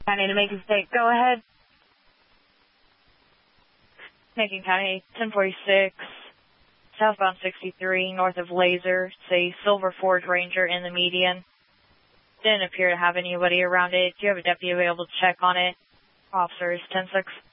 County to Macon State, go ahead. Macon County, 1046, southbound 63, north of Laser. It's a Silver Ford Ranger in the median. Didn't appear to have anybody around it. Do you have a deputy available to check on it? Officers, 10-6.